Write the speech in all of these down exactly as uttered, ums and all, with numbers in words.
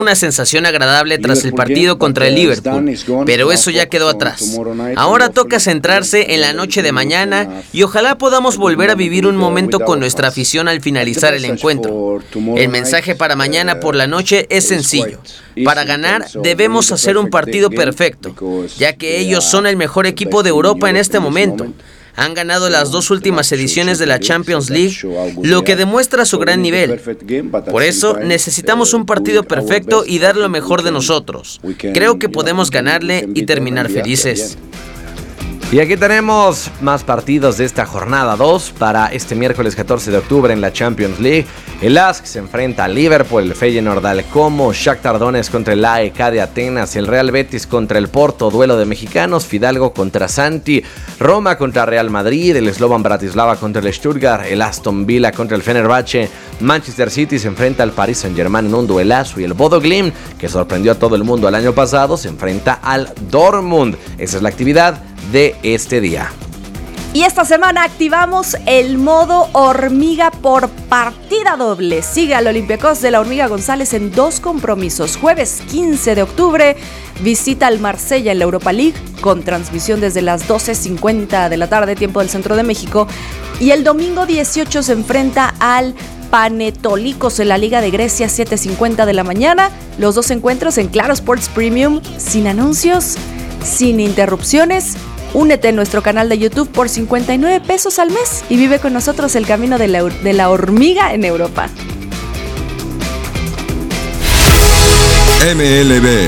una sensación agradable tras el partido contra el Liverpool, pero eso ya quedó atrás. Ahora toca centrarse en la noche de mañana y ojalá podamos volver a vivir un momento con nuestra afición al finalizar el encuentro. El mensaje para mañana por la noche es sencillo. Para ganar debemos hacer un partido perfecto, ya que ellos son el mejor equipo de Europa en este momento. Han ganado las dos últimas ediciones de la Champions League, lo que demuestra su gran nivel. Por eso necesitamos un partido perfecto y dar lo mejor de nosotros. Creo que podemos ganarle y terminar felices. Y aquí tenemos más partidos de esta jornada dos para este miércoles catorce de octubre en la Champions League. El A S K se enfrenta al Liverpool, el Feyenoord al Como, Shakhtar Donetsk contra el A E K de Atenas, el Real Betis contra el Porto, duelo de mexicanos, Fidalgo contra Santi, Roma contra Real Madrid, el Slovan Bratislava contra el Stuttgart, el Aston Villa contra el Fenerbahce, Manchester City se enfrenta al Paris Saint-Germain en un duelazo y el Bodo Glimt, que sorprendió a todo el mundo el año pasado, se enfrenta al Dortmund. Esa es la actividad de este día. Y esta semana activamos el modo hormiga por partida doble. Sigue al Olympiacos de la Hormiga González en dos compromisos. Jueves quince de octubre visita al Marsella en la Europa League con transmisión desde las doce cincuenta de la tarde, tiempo del Centro de México. Y el domingo dieciocho se enfrenta al Panetolikos en la Liga de Grecia, siete cincuenta de la mañana. Los dos encuentros en Claro Sports Premium, sin anuncios, sin interrupciones. Únete a nuestro canal de YouTube por cincuenta y nueve pesos al mes y vive con nosotros el camino de la, de la hormiga en Europa. M L B.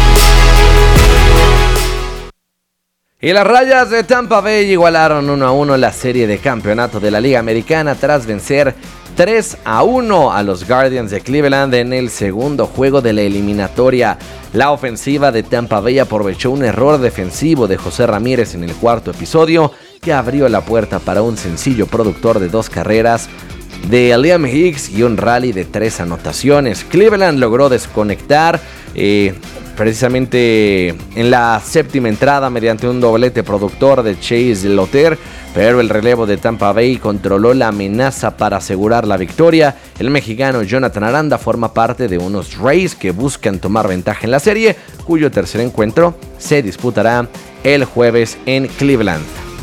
Y las Rayas de Tampa Bay igualaron uno a uno la serie de campeonato de la Liga Americana tras vencer tres a uno a los Guardians de Cleveland en el segundo juego de la eliminatoria. La ofensiva de Tampa Bay aprovechó un error defensivo de José Ramírez en el cuarto episodio que abrió la puerta para un sencillo productor de dos carreras de Liam Hicks y un rally de tres anotaciones. Cleveland logró desconectar eh, precisamente en la séptima entrada mediante un doblete productor de Chase Lotter, pero el relevo de Tampa Bay controló la amenaza para asegurar la victoria. El mexicano Jonathan Aranda forma parte de unos Rays que buscan tomar ventaja en la serie, cuyo tercer encuentro se disputará el jueves en Cleveland.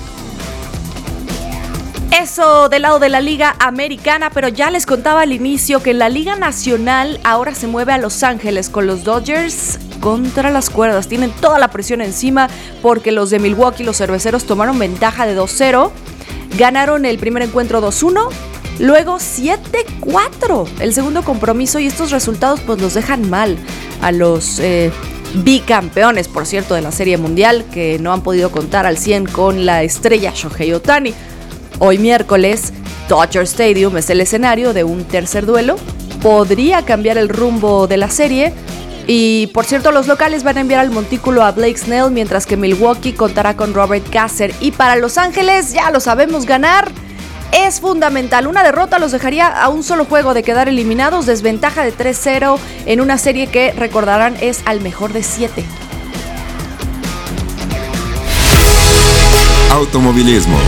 Eso del lado de la Liga Americana, pero ya les contaba al inicio que en la Liga Nacional ahora se mueve a Los Ángeles con los Dodgers contra las cuerdas. Tienen toda la presión encima porque los de Milwaukee, los cerveceros, tomaron ventaja de dos cero. Ganaron el primer encuentro dos uno, luego siete cuatro el segundo compromiso, y estos resultados pues los dejan mal a los eh, bicampeones, por cierto, de la Serie Mundial, que no han podido contar al cien con la estrella Shohei Ohtani. Hoy miércoles, Dodger Stadium es el escenario de un tercer duelo. Podría cambiar el rumbo de la serie. Y por cierto, los locales van a enviar al montículo a Blake Snell, mientras que Milwaukee contará con Robert Gasser. Y para Los Ángeles, ya lo sabemos, ganar es fundamental. Una derrota los dejaría a un solo juego de quedar eliminados, desventaja de tres cero en una serie que, recordarán, es al mejor de siete. Automovilismo.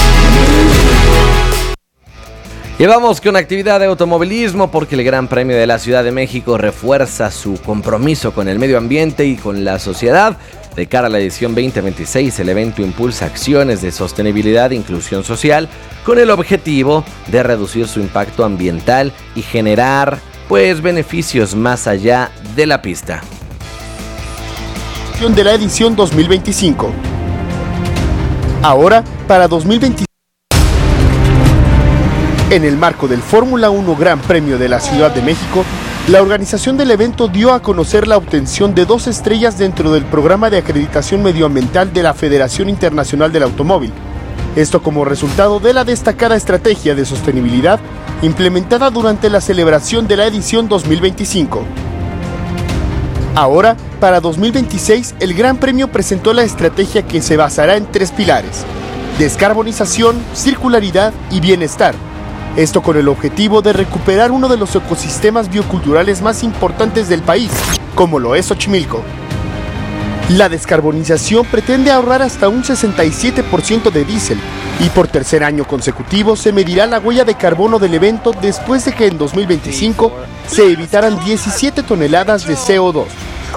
Y vamos con actividad de automovilismo porque el Gran Premio de la Ciudad de México refuerza su compromiso con el medio ambiente y con la sociedad. De cara a la edición veinte veintiséis, el evento impulsa acciones de sostenibilidad e inclusión social con el objetivo de reducir su impacto ambiental y generar, pues, beneficios más allá de la pista. De la edición dos mil veinticinco. Ahora, para dos mil veinticinco. En el marco del Fórmula uno Gran Premio de la Ciudad de México, la organización del evento dio a conocer la obtención de dos estrellas dentro del programa de acreditación medioambiental de la Federación Internacional del Automóvil. Esto como resultado de la destacada estrategia de sostenibilidad implementada durante la celebración de la edición dos mil veinticinco. Ahora, para dos mil veintiséis, el Gran Premio presentó la estrategia que se basará en tres pilares: descarbonización, circularidad y bienestar. Esto con el objetivo de recuperar uno de los ecosistemas bioculturales más importantes del país, como lo es Xochimilco. La descarbonización pretende ahorrar hasta un sesenta y siete por ciento de diésel, Y por tercer año consecutivo se medirá la huella de carbono del evento después de que en dos mil veinticinco se evitaran diecisiete toneladas de C O dos.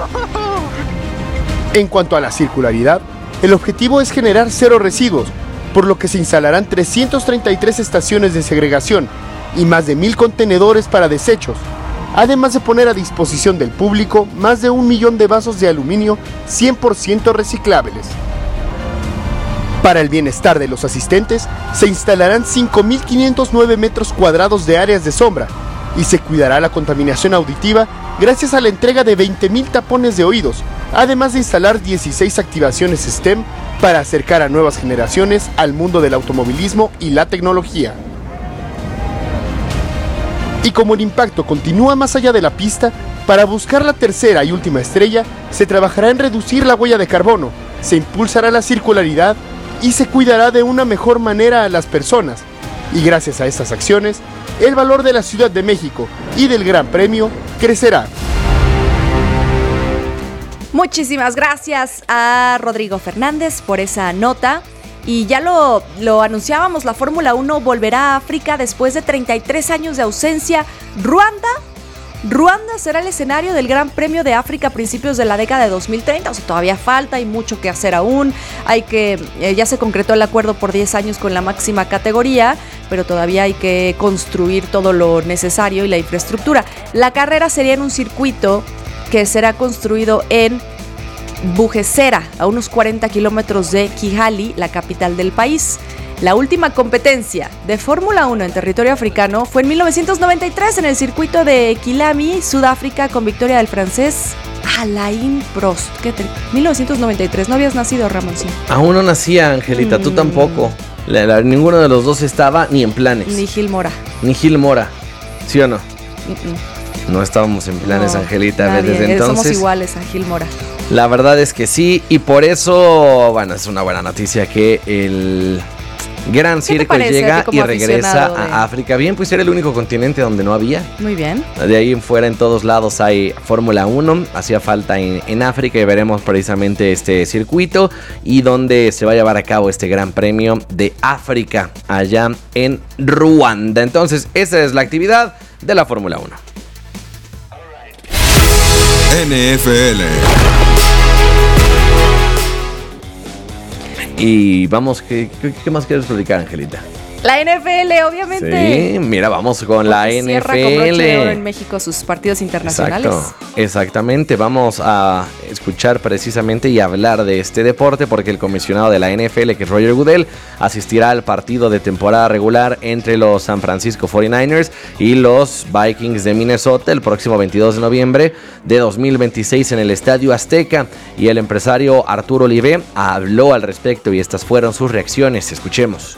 En cuanto a la circularidad, el objetivo es generar cero residuos, por lo que se instalarán trescientas treinta y tres estaciones de segregación y más de mil contenedores para desechos, además de poner a disposición del público más de un millón de vasos de aluminio cien por ciento reciclables. Para el bienestar de los asistentes, se instalarán cinco mil quinientos nueve metros cuadrados de áreas de sombra y se cuidará la contaminación auditiva gracias a la entrega de veinte mil tapones de oídos, además de instalar dieciséis activaciones STEM para acercar a nuevas generaciones al mundo del automovilismo y la tecnología. Y como el impacto continúa más allá de la pista, para buscar la tercera y última estrella, se trabajará en reducir la huella de carbono, se impulsará la circularidad y se cuidará de una mejor manera a las personas. Y gracias a estas acciones, el valor de la Ciudad de México y del Gran Premio crecerá. Muchísimas gracias a Rodrigo Fernández por esa nota. Y ya lo, lo anunciábamos, la Fórmula uno volverá a África después de treinta y tres años de ausencia. Ruanda, Ruanda será el escenario del Gran Premio de África a principios de la década de dos mil treinta. O sea, todavía falta, hay mucho que hacer aún. Hay que, eh, ya se concretó el acuerdo por diez años con la máxima categoría, pero todavía hay que construir todo lo necesario y la infraestructura. La carrera sería en un circuito que será construido en Bugesera, a unos cuarenta kilómetros de Kigali, la capital del país. La última competencia de Fórmula uno en territorio africano fue en mil novecientos noventa y tres en el circuito de Kilami, Sudáfrica, con victoria del francés Alain Prost. ¿Qué te... mil novecientos noventa y tres, ¿no habías nacido, Ramoncín? Aún no nacía, Angelita, mm. tú tampoco. La, la, ninguno de los dos estaba ni en planes. Ni Gil Mora. Ni Gil Mora, ¿sí o no? Mm-mm. No estábamos en planes, no, Angelita, nadie. Desde entonces. Somos iguales a Gil Mora. La verdad es que sí, y por eso, bueno, es una buena noticia que el Gran Circle llega y regresa de... a África. Bien, pues era el único continente donde no había. Muy bien. De ahí en fuera, en todos lados hay Fórmula uno. Hacía falta en, en África y veremos precisamente este circuito y donde se va a llevar a cabo este Gran Premio de África, allá en Ruanda. Entonces, esa es la actividad de la Fórmula uno. N F L. Y vamos, ¿qué, qué, qué más quieres platicar, Angelita? La N F L, obviamente. Sí, mira, vamos con Porque la N F L. Cierra con broche de oro en México sus partidos internacionales. Exacto, exactamente. Vamos a escuchar precisamente y hablar de este deporte porque el comisionado de la N F L, que es Roger Goodell, asistirá al partido de temporada regular entre los San Francisco cuarenta y nueve ers y los Vikings de Minnesota el próximo veintidós de noviembre de dos mil veintiséis en el Estadio Azteca. Y el empresario Arturo Olivé habló al respecto y estas fueron sus reacciones. Escuchemos.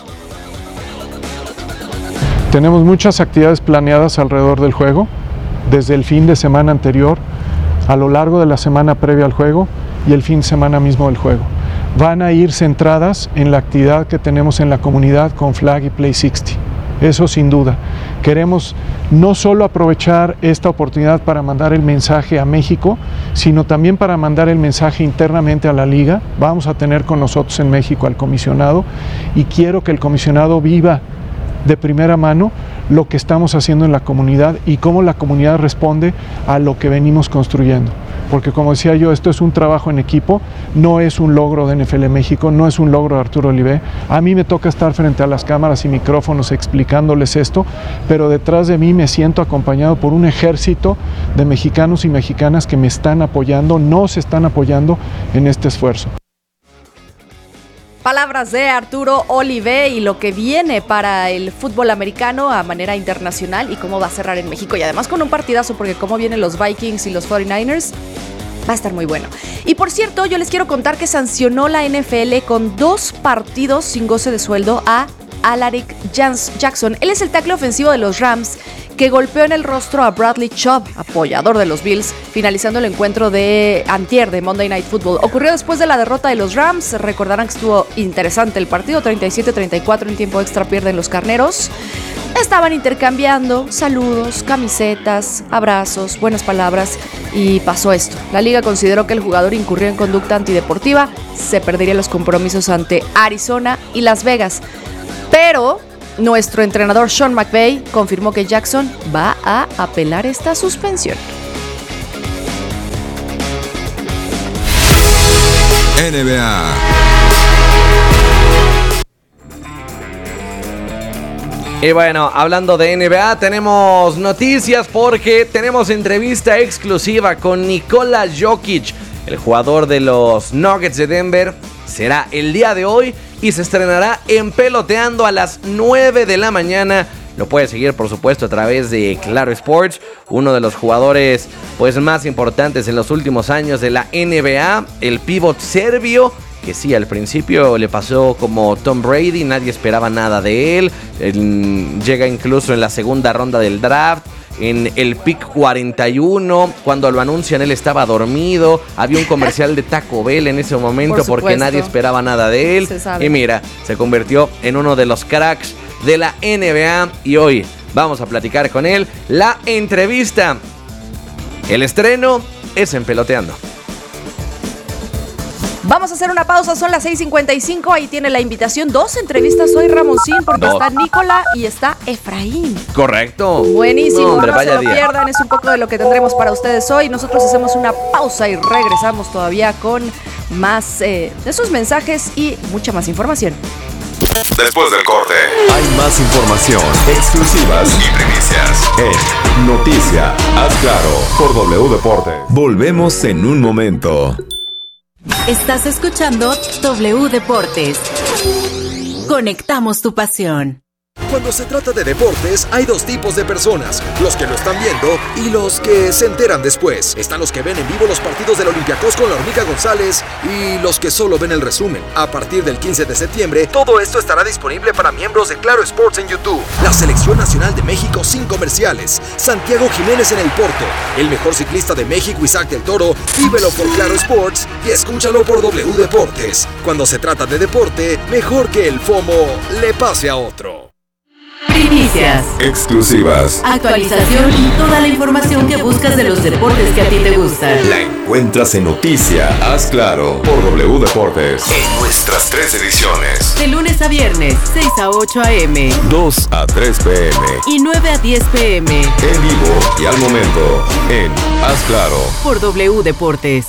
Tenemos muchas actividades planeadas alrededor del juego, desde el fin de semana anterior, a lo largo de la semana previa al juego y el fin de semana mismo del juego. Van a ir centradas en la actividad que tenemos en la comunidad con Flag y Play sesenta. Eso sin duda. Queremos no solo aprovechar esta oportunidad para mandar el mensaje a México, sino también para mandar el mensaje internamente a la liga. Vamos a tener con nosotros en México al comisionado y quiero que el comisionado viva de primera mano lo que estamos haciendo en la comunidad y cómo la comunidad responde a lo que venimos construyendo. Porque como decía yo, esto es un trabajo en equipo, no es un logro de N F L México, no es un logro de Arturo Olivé. A mí me toca estar frente a las cámaras y micrófonos explicándoles esto, pero detrás de mí me siento acompañado por un ejército de mexicanos y mexicanas que me están apoyando, nos están apoyando en este esfuerzo. Palabras de Arturo Olivé y lo que viene para el fútbol americano a manera internacional y cómo va a cerrar en México. Y además con un partidazo, porque cómo vienen los Vikings y los cuarenta y nueve ers, va a estar muy bueno. Y por cierto, yo les quiero contar que sancionó la N F L con dos partidos sin goce de sueldo a Alaric Jackson. Él es el tackle ofensivo de los Rams que golpeó en el rostro a Bradley Chubb, apoyador de los Bills, finalizando el encuentro de antier de Monday Night Football. Ocurrió después de la derrota de los Rams. Recordarán que estuvo interesante el partido, treinta y siete a treinta y cuatro en tiempo extra pierden los carneros. estaban intercambiando saludos, camisetas, abrazos, buenas palabras y pasó esto. La liga consideró que el jugador incurrió en conducta antideportiva, se perdería los compromisos ante Arizona y Las Vegas. Pero nuestro entrenador Sean McVay confirmó que Jackson va a apelar esta suspensión. N B A. Y bueno, hablando de N B A, tenemos noticias porque tenemos entrevista exclusiva con Nikola Jokic, el jugador de los Nuggets de Denver. Será el día de hoy y se estrenará en Peloteando a las nueve de la mañana. Lo puedes seguir, por supuesto, a través de Claro Sports, uno de los jugadores pues, más importantes en los últimos años de la N B A, el pívot serbio, que sí, al principio le pasó como Tom Brady, nadie esperaba nada de él. él llega incluso en la segunda ronda del draft, en el pick cuarenta y uno, cuando lo anuncian él estaba dormido, había un comercial de Taco Bell en ese momento porque nadie esperaba nada de él, y mira, se convirtió en uno de los cracks de la N B A y hoy vamos a platicar con él. La entrevista, el estreno es en Peloteando. Vamos a hacer una pausa, son las seis cincuenta y cinco, ahí tiene la invitación, dos entrevistas hoy, Ramoncín, porque dos. Está Nicola y está Efraín. Correcto. Buenísimo, no, hombre, no vaya se lo día. pierdan, es un poco de lo que tendremos para ustedes hoy. Nosotros hacemos una pausa y regresamos todavía con más eh, de sus mensajes y mucha más información. Después del corte, hay más información, exclusivas y primicias en Noticia, haz claro, por W Deportes. Volvemos en un momento. Estás escuchando W Deportes. Conectamos tu pasión. Cuando se trata de deportes, hay dos tipos de personas, los que lo están viendo y los que se enteran después. Están los que ven en vivo los partidos del Olympiacos con la Hormiga González y los que solo ven el resumen. A partir del quince de septiembre, todo esto estará disponible para miembros de Claro Sports en YouTube. La Selección Nacional de México sin comerciales, Santiago Jiménez en el Porto, el mejor ciclista de México Isaac del Toro, vívelo por Claro Sports y escúchalo por W Deportes. Cuando se trata de deporte, mejor que el FOMO le pase a otro. Primicias, exclusivas, actualización y toda la información que buscas de los deportes que a ti te gustan. La encuentras en Noticia, haz claro, por W Deportes. En nuestras tres ediciones. De lunes a viernes, seis a ocho a eme, dos a tres pe eme y nueve a diez pe eme. En vivo y al momento, en Haz Claro, por W Deportes.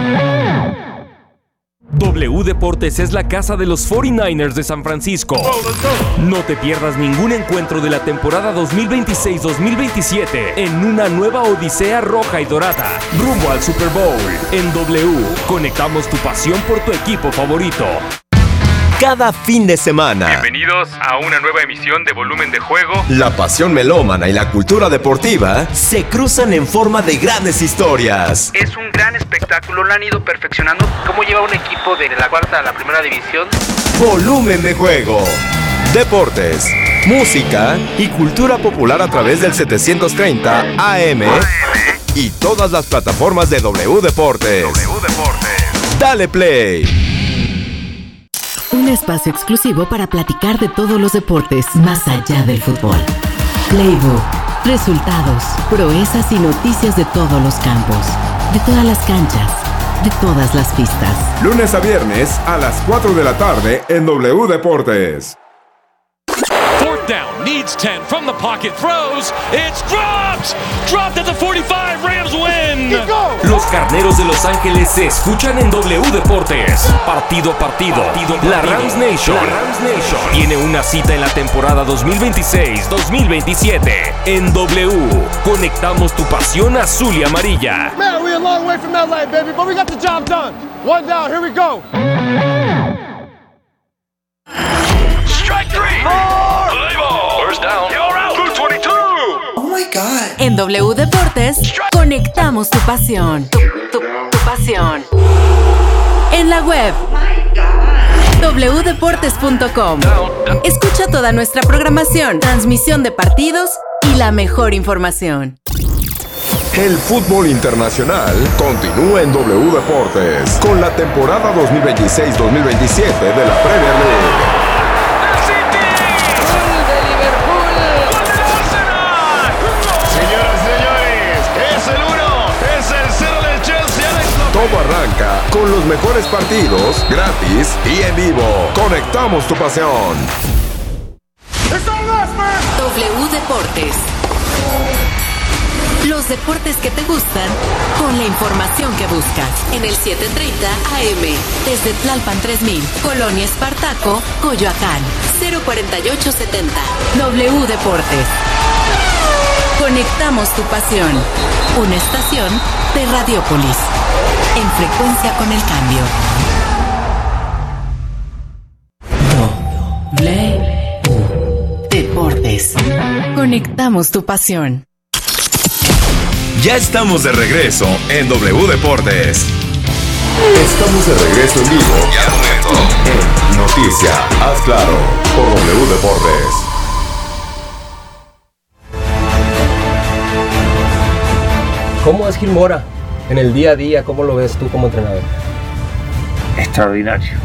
W Deportes es la casa de los cuarenta y nueve ers de San Francisco. No te pierdas ningún encuentro de la temporada dos mil veintiséis dos mil veintisiete en una nueva odisea roja y dorada, rumbo al Super Bowl. En W, conectamos tu pasión por tu equipo favorito. Cada fin de semana. Bienvenidos a una nueva emisión de Volumen de Juego. La pasión melómana y la cultura deportiva se cruzan en forma de grandes historias. Es un gran espectáculo, lo han ido perfeccionando. ¿Cómo lleva un equipo de la cuarta a la primera división? Volumen de Juego. Deportes, música y cultura popular a través del setecientos treinta A M y todas las plataformas de W Deportes. W Deportes. Dale play. Un espacio exclusivo para platicar de todos los deportes más allá del fútbol. Playbook, resultados, proezas y noticias de todos los campos, de todas las canchas, de todas las pistas. Lunes a viernes a las cuatro de la tarde en W Deportes. Fourth down, needs ten from the pocket, throws, it's dropped! Dropped at the forty-five, Rams win! Los Carneros de Los Ángeles se escuchan en W Deportes. Partido a partido, partido, partido. La Rams Nation, la Rams Nation tiene una cita en la temporada dos mil veintiséis dos mil veintisiete. En W, conectamos tu pasión azul y amarilla. Man, we're a long way from that line, baby, but we got the job done. One down, here we go. Strike three! More! Play ball! First down. You're out! two twenty-two! Oh my God. En W Deportes, conectamos tu pasión. Tu, tu, tu pasión. En la web. doble u deportes punto com. Escucha toda nuestra programación, transmisión de partidos y la mejor información. El fútbol internacional continúa en W Deportes con la temporada dos mil veintiséis dos mil veintisiete de la Premier League. con los mejores partidos, gratis y en vivo. Conectamos tu pasión. W Deportes. Los deportes que te gustan con la información que buscas en el setecientos treinta A M desde Tlalpan tres mil, Colonia Espartaco, Coyoacán, cero cuarenta y ocho setenta. W Deportes. Conectamos tu pasión. Una estación de Radiopolis. En frecuencia con el cambio. W Deportes. Conectamos tu pasión. Ya estamos de regreso en W Deportes. Estamos de regreso en vivo y al momento en Noticia, haz claro, por W Deportes. ¿Cómo es Gil Mora en el día a día? ¿Cómo lo ves tú como entrenador? Extraordinario.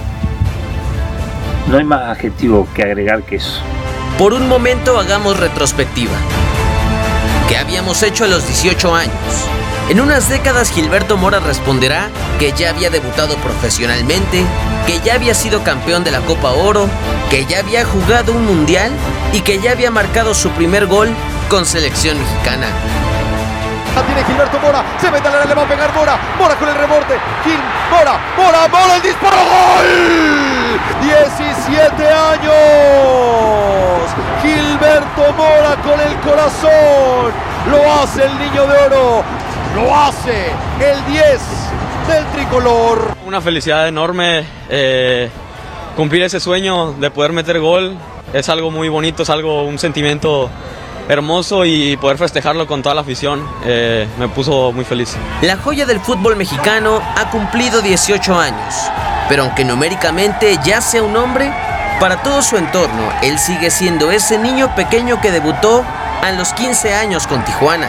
No hay más adjetivo que agregar que eso. Por un momento hagamos retrospectiva. ¿Qué habíamos hecho a los dieciocho años? En unas décadas Gilberto Mora responderá que ya había debutado profesionalmente, que ya había sido campeón de la Copa Oro, que ya había jugado un mundial y que ya había marcado su primer gol con selección mexicana. Tiene Gilberto Mora, se mete al área, le va a pegar Mora, Mora con el rebote, Gil, Mora, Mora, Mora, el disparo, ¡gol! diecisiete años, Gilberto Mora con el corazón, lo hace el niño de oro, lo hace el diez del tricolor. Una felicidad enorme, eh, cumplir ese sueño de poder meter gol, es algo muy bonito, es algo, un sentimiento hermoso y poder festejarlo con toda la afición eh, me puso muy feliz. La joya del fútbol mexicano ha cumplido dieciocho años, pero aunque numéricamente ya sea un hombre, para todo su entorno, él sigue siendo ese niño pequeño que debutó a los quince años con Tijuana.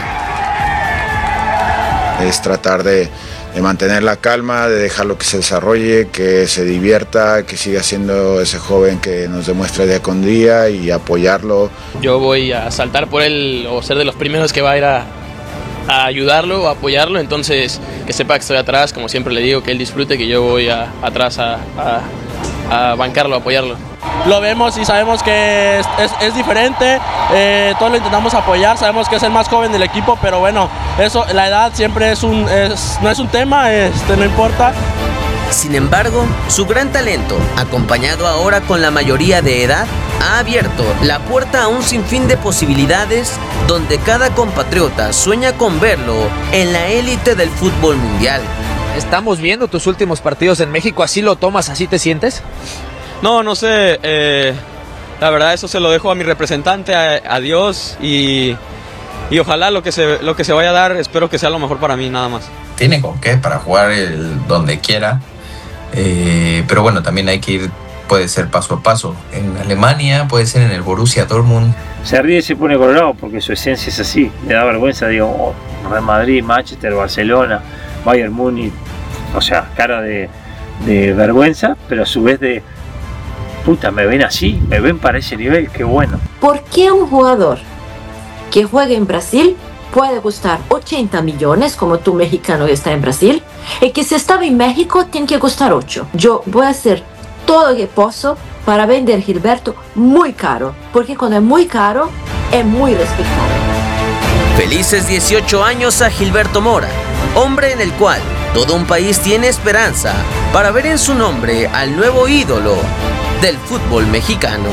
Es tratar de, de mantener la calma, de dejarlo que se desarrolle, que se divierta, que siga siendo ese joven que nos demuestra día con día y apoyarlo. Yo voy a saltar por él o ser de los primeros que va a ir a, a ayudarlo o apoyarlo, entonces que sepa que estoy atrás, como siempre le digo, que él disfrute, que yo voy a, atrás a, a, a bancarlo, a apoyarlo. Lo vemos y sabemos que es, es, es diferente, eh, todos lo intentamos apoyar, sabemos que es el más joven del equipo, pero bueno, eso, la edad siempre es un, es, no es un tema, este, no importa. Sin embargo, su gran talento, acompañado ahora con la mayoría de edad, ha abierto la puerta a un sinfín de posibilidades donde cada compatriota sueña con verlo en la élite del fútbol mundial. Estamos viendo tus últimos partidos en México, ¿así lo tomas, así te sientes? No, no sé, eh, la verdad eso se lo dejo a mi representante, a, a Dios y, y ojalá lo que, se, lo que se vaya a dar, espero que sea lo mejor para mí, nada más. Tiene con qué para jugar el, donde quiera, eh, pero bueno, también hay que ir, puede ser paso a paso. En Alemania, puede ser en el Borussia Dortmund. Se ríe y se pone colorado porque su esencia es así, le da vergüenza, digo, oh, Real Madrid, Manchester, Barcelona, Bayern Múnich, o sea, cara de, de vergüenza, pero a su vez de puta, me ven así, me ven para ese nivel, qué bueno. ¿Por qué un jugador que juega en Brasil puede costar ochenta millones, como tú mexicano que está en Brasil, y que si estaba en México tiene que costar ocho? Yo voy a hacer todo lo que puedo para vender Gilberto muy caro, porque cuando es muy caro, es muy respetado. Felices dieciocho años a Gilberto Mora, hombre en el cual todo un país tiene esperanza para ver en su nombre al nuevo ídolo del fútbol mexicano.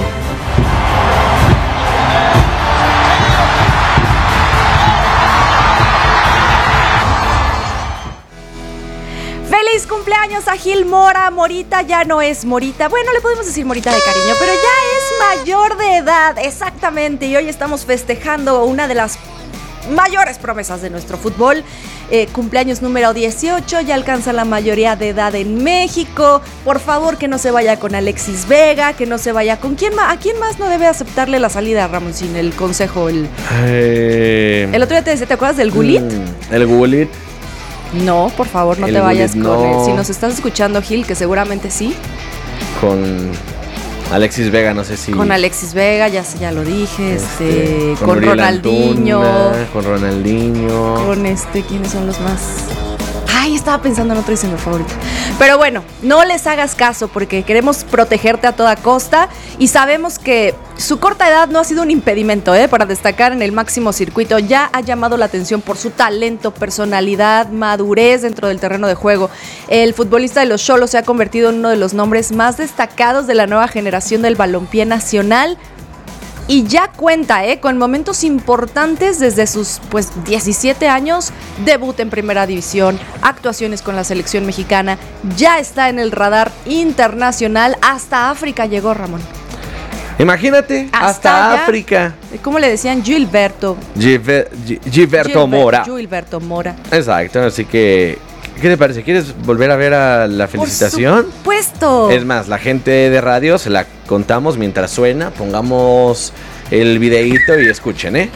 ¡Feliz cumpleaños a Gil Mora! Morita ya no es Morita. Bueno, le podemos decir Morita de cariño, pero ya es mayor de edad, exactamente. Y hoy estamos festejando una de las mayores promesas de nuestro fútbol. Eh, cumpleaños número dieciocho, ya alcanza la mayoría de edad en México. Por favor, que no se vaya con Alexis Vega, que no se vaya con quién más. ¿A quién más no debe aceptarle la salida a Ramoncín, el consejo? El, eh, el otro día te decía, ¿te acuerdas del Gullit? Mm, el Gullit. No, por favor, no el te vayas Gullit, con no. él. Si nos estás escuchando, Gil, que seguramente sí. Con Alexis Vega, no sé si. Con Alexis Vega, ya, ya lo dije. Este, este, con con Ronaldinho. Antuna, con Ronaldinho. Con este, ¿quiénes son los más? Ay, estaba pensando en otra y se me fue ahorita. Pero bueno, no les hagas caso porque queremos protegerte a toda costa y sabemos que su corta edad no ha sido un impedimento ¿eh? para destacar en el máximo circuito. Ya ha llamado la atención por su talento, personalidad, madurez dentro del terreno de juego. El futbolista de los Xolos se ha convertido en uno de los nombres más destacados de la nueva generación del balompié nacional. Y ya cuenta eh, con momentos importantes desde sus pues, diecisiete años, debut en primera división, actuaciones con la selección mexicana, ya está en el radar internacional, hasta África llegó Ramón. Imagínate, hasta, hasta allá, África. ¿Cómo le decían? Gilberto. Gilberto, Gilberto Mora. Gilberto Mora. Exacto, así que... ¿Qué te parece? ¿Quieres volver a ver a la felicitación? Por supuesto. Es más, la gente de radio se la contamos mientras suena. Pongamos el videíto y escuchen, ¿eh?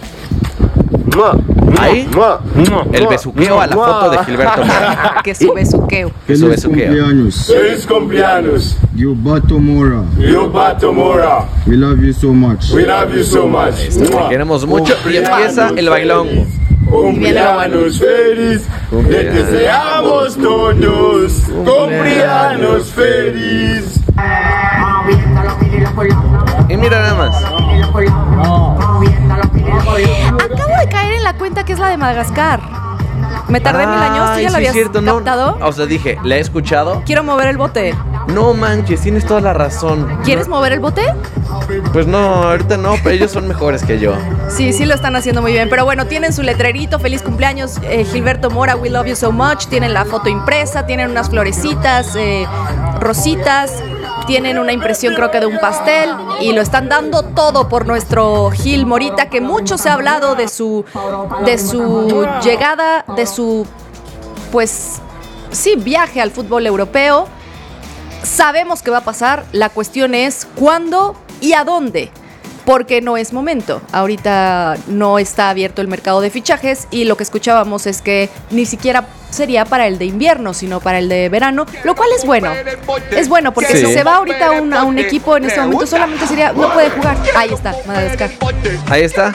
Ahí, el besuqueo a la foto de Gilberto Mora. Que su besuqueo. Que su besuqueo. Feliz cumpleaños. Gilberto Mora. Gilberto Mora. We love you so much. We love you so much. Te queremos mucho y empieza el bailón. Cumpleaños feliz, te deseamos todos. Cumpleaños feliz. Y mira nada más. Acabo de caer en la cuenta que es la de Madagascar. Me tardé Ay, mil años, ¿tú ya sí, lo habías cierto, captado? No, o sea, dije, ¿la he escuchado? Quiero mover el bote. No manches, tienes toda la razón. ¿Quieres no, mover el bote? Pues no, ahorita no, pero ellos son mejores que yo. Sí, sí lo están haciendo muy bien. Pero bueno, tienen su letrerito, feliz cumpleaños, eh, Gilberto Mora, we love you so much. Tienen la foto impresa, tienen unas florecitas, eh, rositas. Tienen una impresión creo que de un pastel y lo están dando todo por nuestro Gil Morita, que mucho se ha hablado de su, de su llegada, de su, pues, sí, viaje al fútbol europeo. Sabemos que va a pasar, la cuestión es cuándo y a dónde, porque no es momento. Ahorita no está abierto el mercado de fichajes y lo que escuchábamos es que ni siquiera sería para el de invierno, sino para el de verano, lo cual es bueno. Es bueno porque sí. Si se va ahorita a un, a un equipo en este momento solamente sería, no puede jugar. Ahí está, Madagascar. Ahí está.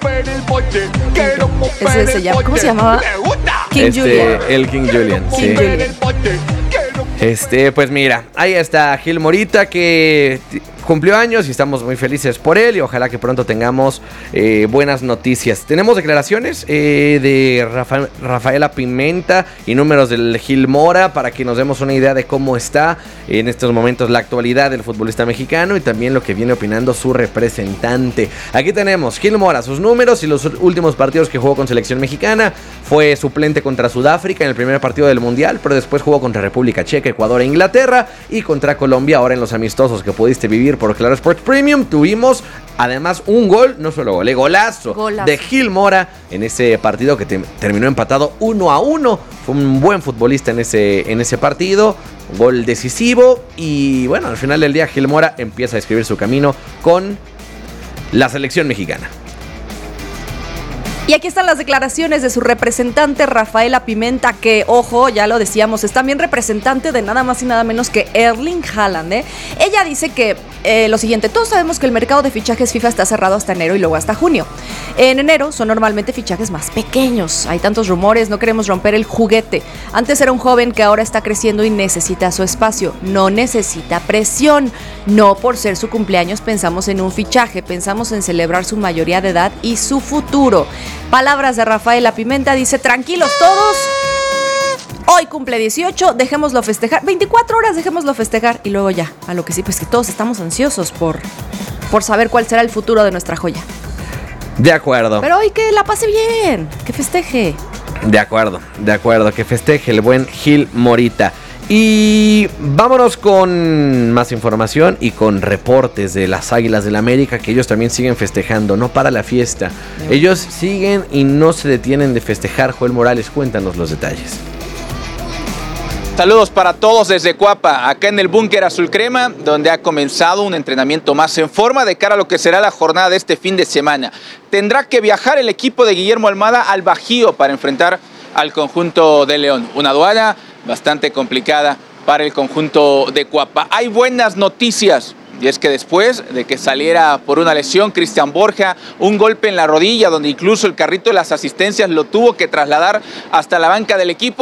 Ese se llama, ¿cómo se llamaba? King este, Julian. El King Julian, King sí. Julian. Este, pues mira, ahí está Gil Morita que cumplió años y estamos muy felices por él y ojalá que pronto tengamos eh, buenas noticias. Tenemos declaraciones eh, de Rafa, Rafaela Pimenta y números del Gil Mora para que nos demos una idea de cómo está en estos momentos la actualidad del futbolista mexicano y también lo que viene opinando su representante. Aquí tenemos Gil Mora, sus números y los últimos partidos que jugó con selección mexicana. Fue suplente contra Sudáfrica en el primer partido del Mundial, pero después jugó contra República Checa, Ecuador e Inglaterra y contra Colombia. Ahora en los amistosos que pudiste vivir por Claro Sports Premium tuvimos además un gol, no solo gol, golazo, golazo de Gil Mora en ese partido que te, terminó empatado uno a uno. Fue un buen futbolista en ese, en ese partido, un gol decisivo y bueno, al final del día Gil Mora empieza a escribir su camino con la selección mexicana. Y aquí están las declaraciones de su representante Rafaela Pimenta, que, ojo, ya lo decíamos, es también representante de nada más y nada menos que Erling Haaland, ¿eh? Ella dice que eh, lo siguiente, todos sabemos que el mercado de fichajes FIFA está cerrado hasta enero y luego hasta junio. En enero son normalmente fichajes más pequeños, hay tantos rumores, no queremos romper el juguete. Antes era un joven que ahora está creciendo y necesita su espacio, no necesita presión. No por ser su cumpleaños pensamos en un fichaje, pensamos en celebrar su mayoría de edad y su futuro. Palabras de Rafaela Pimenta, dice, tranquilos todos, hoy cumple dieciocho, dejémoslo festejar, veinticuatro horas dejémoslo festejar y luego ya, a lo que sí, pues que todos estamos ansiosos por, por saber cuál será el futuro de nuestra joya. De acuerdo. Pero hoy que la pase bien, que festeje. De acuerdo, de acuerdo, que festeje el buen Gil Morita. Y vámonos con más información y con reportes de las Águilas del América, que ellos también siguen festejando, no para la fiesta. Ellos siguen y no se detienen de festejar. Joel Morales, cuéntanos los detalles. Saludos para todos desde Cuapa, acá en el Búnker Azul Crema, donde ha comenzado un entrenamiento más en forma de cara a lo que será la jornada de este fin de semana. Tendrá que viajar el equipo de Guillermo Almada al Bajío para enfrentar al conjunto de León. Una aduana bastante complicada para el conjunto de Cuapa. Hay buenas noticias, y es que después de que saliera por una lesión Cristian Borja, un golpe en la rodilla donde incluso el carrito de las asistencias lo tuvo que trasladar hasta la banca del equipo,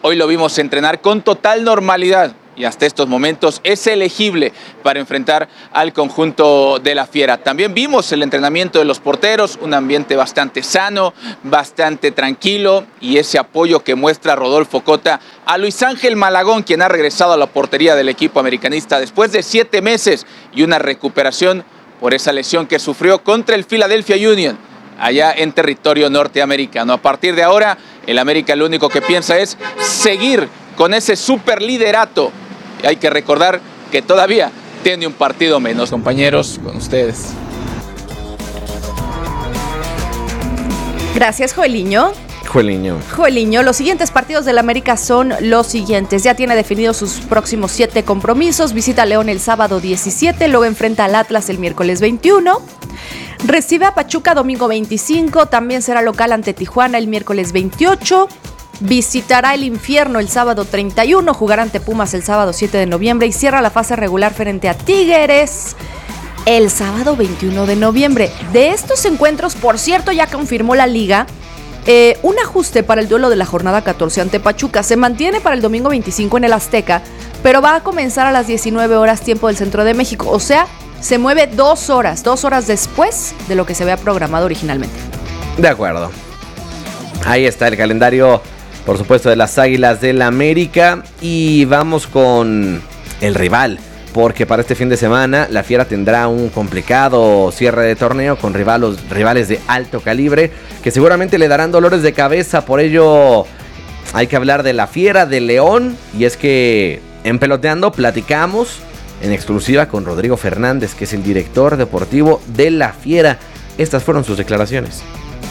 Hoy lo vimos entrenar con total normalidad y hasta estos momentos es elegible para enfrentar al conjunto de la Fiera. También vimos el entrenamiento de los porteros, un ambiente bastante sano, bastante tranquilo, y ese apoyo que muestra Rodolfo Cota a Luis Ángel Malagón, quien ha regresado a la portería del equipo americanista después de siete meses y una recuperación por esa lesión que sufrió contra el Philadelphia Union allá en territorio norteamericano. A partir de ahora, el América lo único que piensa es seguir con ese superliderato. Y hay que recordar que todavía tiene un partido menos. Compañeros, con ustedes. Gracias, Joeliño. Joeliño. Joeliño, los siguientes partidos del América son los siguientes. Ya tiene definidos sus próximos siete compromisos. Visita a León el sábado diecisiete, luego enfrenta al Atlas el miércoles veintiuno. Recibe a Pachuca domingo veinticinco, también será local ante Tijuana el miércoles veintiocho. Visitará el Infierno el sábado treinta y uno, jugará ante Pumas el sábado siete de noviembre y cierra la fase regular frente a Tigres el sábado veintiuno de noviembre. De estos encuentros, por cierto, ya confirmó la Liga eh, un ajuste para el duelo de la jornada catorce ante Pachuca. Se mantiene para el domingo veinticinco en el Azteca, pero va a comenzar a las diecinueve horas tiempo del Centro de México. O sea, se mueve dos horas, dos horas después de lo que se había programado originalmente. De acuerdo. Ahí está el calendario, por supuesto, de las Águilas del América. Y vamos con el rival, porque para este fin de semana la Fiera tendrá un complicado cierre de torneo con rivalos, rivales de alto calibre que seguramente le darán dolores de cabeza. Por ello hay que hablar de la Fiera, de León. Y es que en Peloteando platicamos en exclusiva con Rodrigo Fernández, que es el director deportivo de la Fiera. Estas fueron sus declaraciones.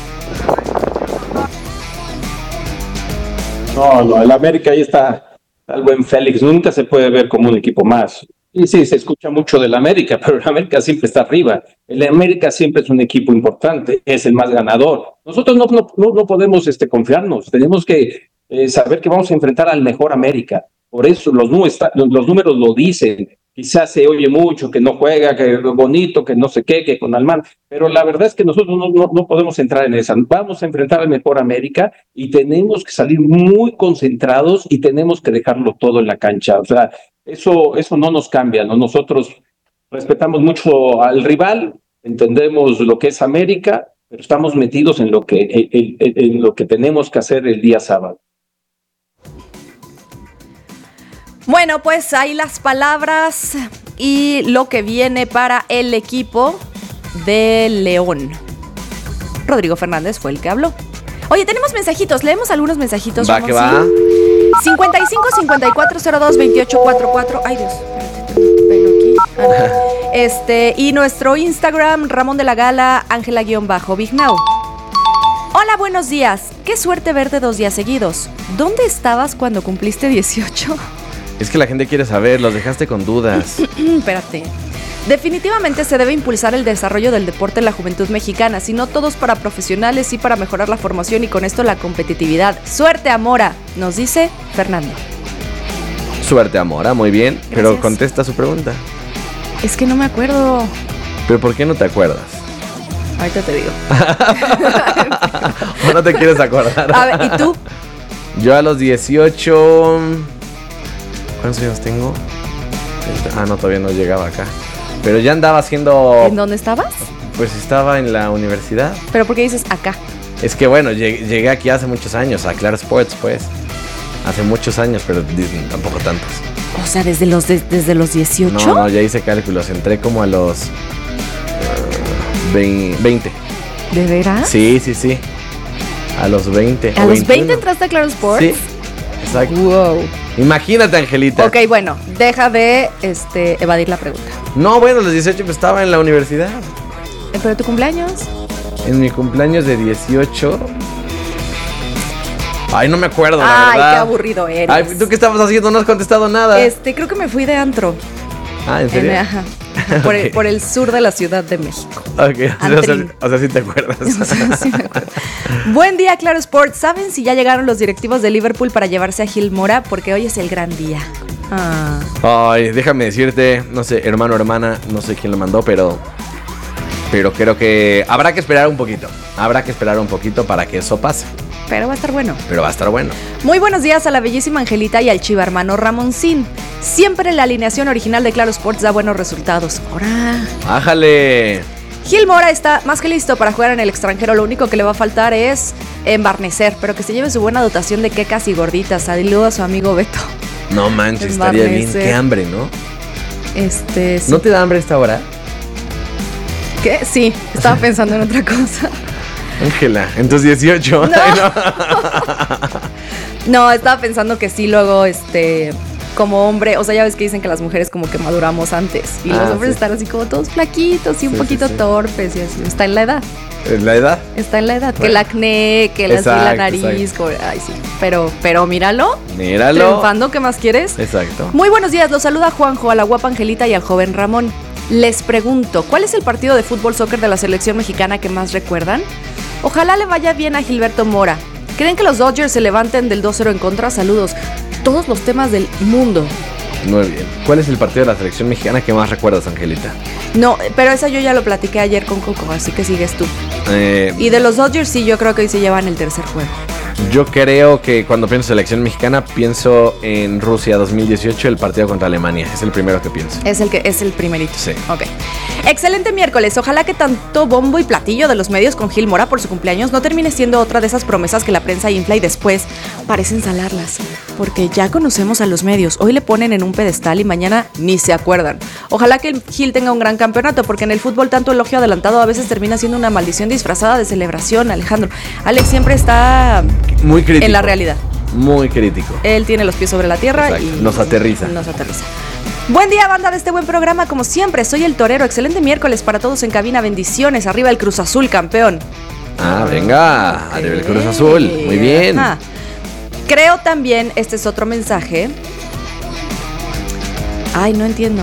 No, no, el América ahí está el buen Félix. Nunca se puede ver como un equipo más. Y sí, se escucha mucho del América, pero el América siempre está arriba. El América siempre es un equipo importante, es el más ganador. Nosotros no, no, no, no podemos este, confiarnos. Tenemos que eh, saber que vamos a enfrentar al mejor América. Por eso los, los números lo dicen. Quizás se oye mucho que no juega, que bonito, que no sé qué, que con Alman, pero la verdad es que nosotros no, no, no podemos entrar en esa. Vamos a enfrentar al mejor América y tenemos que salir muy concentrados y tenemos que dejarlo todo en la cancha. O sea, eso, eso no nos cambia, ¿no? Nosotros respetamos mucho al rival, entendemos lo que es América, pero estamos metidos en lo que, en, en, en lo que tenemos que hacer el día sábado. Bueno, pues ahí las palabras y lo que viene para el equipo de León. Rodrigo Fernández fue el que habló. Oye, tenemos mensajitos, leemos algunos mensajitos. Va, que va. cincuenta y cinco, cincuenta y cuatro, cero dos, veintiocho, cuarenta y cuatro. Ay, Dios, espérate, tengo un pelo aquí. Ah, no. Este, y nuestro Instagram, Ramón de la Gala, Ángela-Big Now. Hola, buenos días. Qué suerte verte dos días seguidos. ¿Dónde estabas cuando cumpliste dieciocho? Es que la gente quiere saber, los dejaste con dudas. Espérate. Definitivamente se debe impulsar el desarrollo del deporte en la juventud mexicana, si no todos para profesionales, sí para mejorar la formación y con esto la competitividad. Suerte, Amora, nos dice Fernando. Suerte, Amora, muy bien. Gracias. Pero contesta su pregunta. Es que no me acuerdo. ¿Pero por qué no te acuerdas? Ahorita te digo. ¿O no te quieres acordar? A ver, ¿y tú? Yo a los dieciocho... ¿Cuántos años tengo? Ah, no, todavía no llegaba acá. Pero ya andaba haciendo... ¿En dónde estabas? Pues estaba en la universidad. ¿Pero por qué dices acá? Es que bueno, llegué, llegué aquí hace muchos años, a Claro Sports, pues. Hace muchos años, pero tampoco tantos. O sea, ¿desde los, de, desde los dieciocho? No, no, ya hice cálculos. Entré como a los... Uh, veinte. ¿De veras? Sí, sí, sí. A los veinte. ¿A los veinte entraste a Claro Sports? Sí, exacto. Wow. Imagínate, Angelita. Ok, bueno, deja de este, evadir la pregunta. No, bueno, a los dieciocho pues estaba en la universidad. ¿Pero tu cumpleaños? En mi cumpleaños de dieciocho... Ay, no me acuerdo, la Ay, verdad. Ay, qué aburrido eres. Ay, ¿tú qué estabas haciendo? No has contestado nada. Este, creo que me fui de antro. Ah, ¿en serio? En, ajá. Por, okay. el, por el sur de la Ciudad de México. Ok, o sea, o sea, sí te acuerdas. O sea, sí me acuerdo. Buen día, Claro Sports. ¿Saben si ya llegaron los directivos de Liverpool para llevarse a Gil Mora? Porque hoy es el gran día. Ah. Ay, déjame decirte, no sé, hermano o hermana, no sé quién lo mandó, pero... Pero creo que habrá que esperar un poquito. Habrá que esperar un poquito para que eso pase. Pero va a estar bueno. Pero va a estar bueno. Muy buenos días a la bellísima Angelita y al chiva hermano Ramoncín. Siempre la alineación original de Claro Sports da buenos resultados. Ahora. ¡Ájale! Gil Mora está más que listo para jugar en el extranjero. Lo único que le va a faltar es embarnecer, pero que se lleve su buena dotación de quecas y gorditas. Saludos a su amigo Beto. No manches, estaría bien. Qué hambre, ¿no? Este. Sí. ¿No te da hambre esta hora? ¿Qué? Sí, estaba pensando en otra cosa. Ángela, en tus dieciocho. No. Ay, no. No, estaba pensando que sí, luego, este, como hombre, o sea, ya ves que dicen que las mujeres como que maduramos antes. Y ah, los hombres sí. están así como todos flaquitos y un sí, poquito sí, sí. torpes y así. Está en la edad. ¿En la edad? Está en la edad. Bueno. Que el acné, que la, exacto, la nariz. Como, ay, sí. Pero, pero míralo. Míralo. Triunfando, ¿qué más quieres? Exacto. Muy buenos días, los saluda Juanjo, a la guapa Angelita y al joven Ramón. Les pregunto, ¿cuál es el partido de fútbol soccer de la selección mexicana que más recuerdan? Ojalá le vaya bien a Gilberto Mora. ¿Creen que los Dodgers se levanten del dos cero en contra? Saludos. Todos los temas del mundo. Muy bien. ¿Cuál es el partido de la selección mexicana que más recuerdas, Angelita? No, pero esa yo ya lo platiqué ayer con Coco, así que sigues tú. Eh, y de los Dodgers sí, yo creo que hoy se llevan el tercer juego. Yo creo que cuando pienso en selección mexicana pienso en Rusia dos mil dieciocho, el partido contra Alemania. Es el primero que pienso. Es el que es el primerito. Sí. Ok. Excelente miércoles. Ojalá que tanto bombo y platillo de los medios con Gil Mora por su cumpleaños no termine siendo otra de esas promesas que la prensa infla y después parecen salarlas. Porque ya conocemos a los medios. Hoy le ponen en un pedestal y mañana ni se acuerdan. Ojalá que el Gil tenga un gran campeonato, porque en el fútbol tanto elogio adelantado a veces termina siendo una maldición disfrazada de celebración, Alejandro. Alex siempre está muy crítico. En la realidad. Muy crítico. Él tiene los pies sobre la tierra. Exacto. Y nos aterriza. Nos aterriza. Buen día, banda de este buen programa. Como siempre, soy el Torero. Excelente miércoles para todos en cabina. Bendiciones. Arriba el Cruz Azul, campeón. Ah, venga. Okay. Arriba el Cruz Azul. Muy bien. Ajá. Creo también, este es otro mensaje. Ay, no entiendo.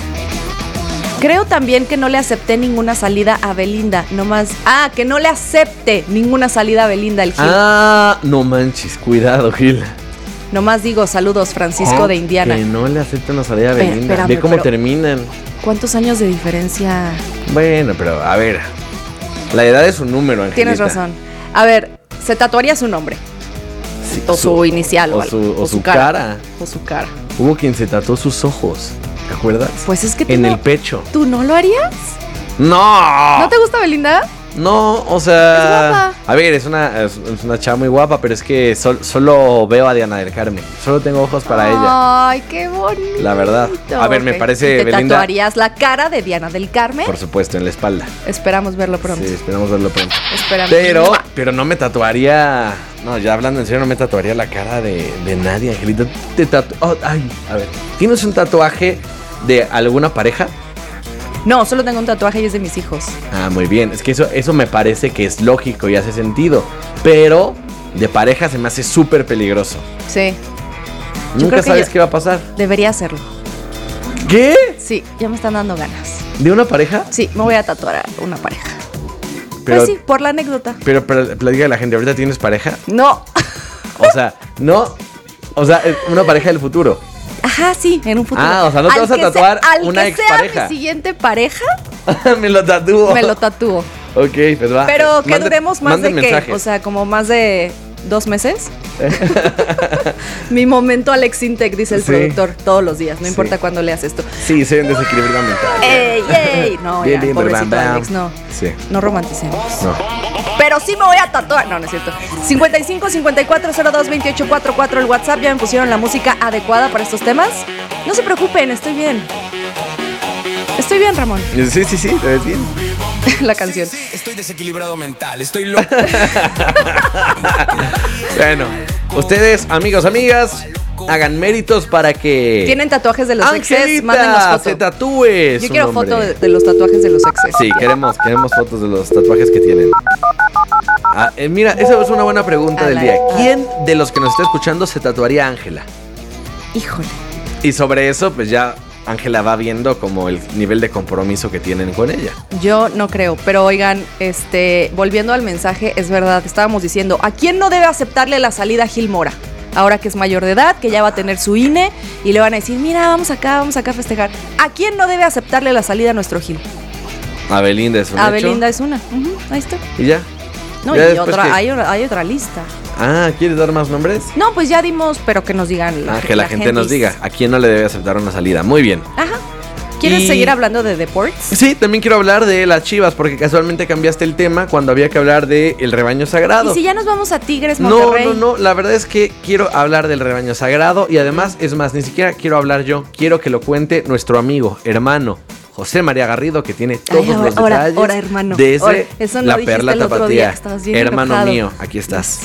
Creo también que no le acepté ninguna salida a Belinda, nomás... Ah, que no le acepte ninguna salida a Belinda el Gil. Ah, no manches, cuidado, Gil. Nomás digo, saludos, Francisco ¿Oh? de Indiana. Que no le acepte una salida a Belinda. Espera, espérame, ve cómo terminan. ¿Cuántos años de diferencia? Bueno, pero a ver, la edad es un número, Angelita. Tienes razón. A ver, se tatuaría su nombre. Sí, o su, su inicial o, o, su, o, o su cara. cara. O su cara. Hubo quien se tatuó sus ojos. ¿Te acuerdas? Pues es que tú En no, el pecho. ¿Tú no lo harías? ¡No! ¿No te gusta Belinda? No, o sea... Es guapa. A ver, es una, es, es una chava muy guapa, pero es que sol, solo veo a Diana del Carmen. Solo tengo ojos para Ay, ella. Ay, qué bonito. La verdad. A ver, me okay. parece ¿Te Belinda... tatuarías la cara de Diana del Carmen? Por supuesto, en la espalda. Esperamos verlo pronto. Sí, esperamos verlo pronto. Esperamos. Pero, pero no me tatuaría... No, ya hablando en serio, no me tatuaría la cara de, de nadie, Angelita. Te tatu... oh, ay, a ver. ¿Tienes un tatuaje de alguna pareja? No, solo tengo un tatuaje y es de mis hijos. Ah, muy bien. Es que eso, eso me parece que es lógico y hace sentido. Pero de pareja se me hace súper peligroso. Sí. Nunca sabes qué va a pasar. Debería hacerlo. ¿Qué? Sí, ya me están dando ganas. ¿De una pareja? Sí, me voy a tatuar a una pareja. Pero, pues sí, por la anécdota. Pero, pero platica a la gente, ¿ahorita tienes pareja? No. O sea, no. O sea, una pareja del futuro. Ajá, sí, en un futuro. Ah, o sea, no te vas a tatuar sea, una al expareja. que sea mi siguiente pareja, me lo tatúo. Me lo tatúo. Ok, pues va. Pero que mande, duremos más de qué, o sea, como más de dos meses. Mi momento Alex Intec, dice el sí. productor, todos los días, no sí. importa cuándo leas esto. Sí, soy un desequilibrio mental. ¡Ey, ey! No, bien, ya, bien, pobrecito bam, bam. Alex, no. Sí. No romanticemos. No. Pero sí me voy a tatuar. No, no es cierto. cincuenta y cinco, cincuenta y cuatro, cero dos, veintiocho, cuarenta y cuatro el WhatsApp. Ya me pusieron la música adecuada para estos temas. No se preocupen, estoy bien. Estoy bien, Ramón. Sí, sí, sí, te ves bien. La canción. Estoy desequilibrado mental, estoy loco. Bueno, ustedes, amigos, amigas, hagan méritos para que... ¿Tienen tatuajes de los Angelita, exes? Mándenos fotos. se tatúes. Yo quiero foto de, de los tatuajes de los exes. Sí, queremos, queremos fotos de los tatuajes que tienen. Ah, eh, mira, esa es una buena pregunta a del la, día. ¿Quién de los que nos está escuchando se tatuaría a Ángela? Híjole. Y sobre eso, pues ya Ángela va viendo como el nivel de compromiso que tienen con ella. Yo no creo, pero oigan, este, volviendo al mensaje, es verdad, estábamos diciendo, ¿a quién no debe aceptarle la salida a Gil Mora? Ahora que es mayor de edad, que ya va a tener su I N E y le van a decir, mira, vamos acá, vamos acá a festejar. ¿A quién no debe aceptarle la salida a nuestro Gil? A Belinda es una. A Belinda es una, uh-huh, ahí está. ¿Y ya? No, ya y otra, hay, hay otra lista. Ah, ¿quieres dar más nombres? No, pues ya dimos, pero que nos digan. La, ah, que la, la gente gentis. Nos diga a quién no le debe aceptar una salida. Muy bien. Ajá. ¿Quieres y... seguir hablando de deportes? Sí, también quiero hablar de las Chivas, porque casualmente cambiaste el tema cuando había que hablar del de rebaño sagrado. ¿Y si ya nos vamos a Tigres Monterrey? No, no, no, la verdad es que quiero hablar del rebaño sagrado y además, es más, ni siquiera quiero hablar yo, quiero que lo cuente nuestro amigo, hermano, José María Garrido, que tiene todos Ay, ahora, los detalles ahora, ahora, hermano. desde ahora, eso no la Perla Tapatía. Día, hermano enojado. mío, aquí estás.